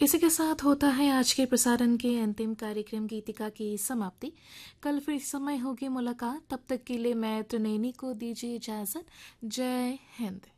इसी के साथ होता है आज के प्रसारण के अंतिम कार्यक्रम गीतिका की समाप्ति। कल फिर समय होगी मुलाकात, तब तक के लिए मैं त्रिनयनी को दीजिए इजाज़त। जय हिंद।